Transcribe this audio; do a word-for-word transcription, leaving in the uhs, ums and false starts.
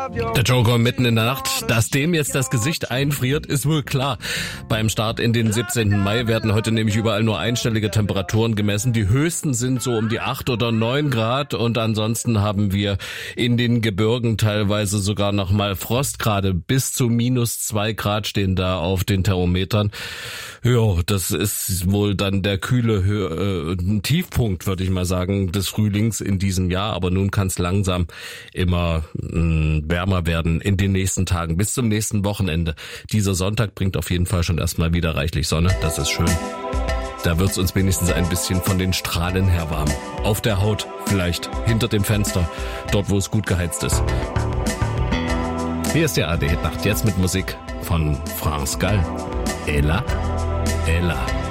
Der Joker mitten in der Nacht. Dass dem jetzt das Gesicht einfriert, ist wohl klar. Beim Start in den siebzehnten Mai werden heute nämlich überall nur einstellige Temperaturen gemessen. Die höchsten sind so um die acht oder neun Grad und ansonsten haben wir in den Gebirgen teilweise sogar noch mal Frostgrade. Bis zu minus zwei Grad stehen da auf den Thermometern. Ja, das ist wohl dann der kühle äh, Tiefpunkt, würde ich mal sagen, des Frühlings in diesem Jahr. Aber nun kann es langsam immer mh, wärmer werden in den nächsten Tagen bis zum nächsten Wochenende. Dieser Sonntag bringt auf jeden Fall schon erstmal wieder reichlich Sonne. Das ist schön. Da wird's uns wenigstens ein bisschen von den Strahlen her warm. Auf der Haut, vielleicht hinter dem Fenster, dort wo es gut geheizt ist. Hier ist der A R D Hit Nacht, jetzt mit Musik von France Gall. Ella, Ella.